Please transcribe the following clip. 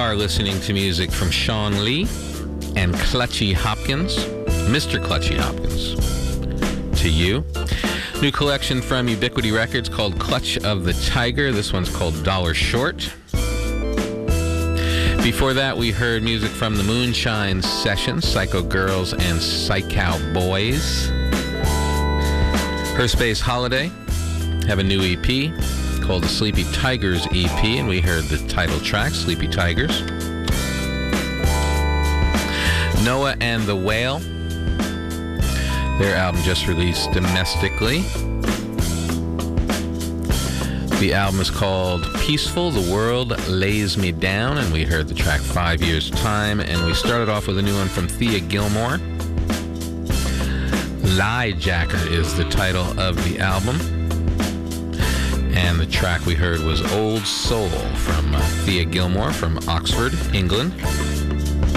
are listening to music from Sean Lee and Clutchy Hopkins, Mr. Clutchy Hopkins. To You. New collection from Ubiquity Records called Clutch of the Tiger. This one's called $1 Short. Before that, we heard music from the Moonshine Sessions, Psycho Girls and Psychow Boys. Her Space Holiday have a new EP called the Sleepy Tigers EP, and we heard the title track, Sleepy Tigers. Noah and the Whale. Their album just released domestically. The album is called Peaceful, The World Lays Me Down, and we heard the track 5 Years Time, and we started off with a new one from Thea Gilmore. Lie Jacker is the title of the album, and the track we heard was Old Soul from Thea Gilmore from Oxford, England.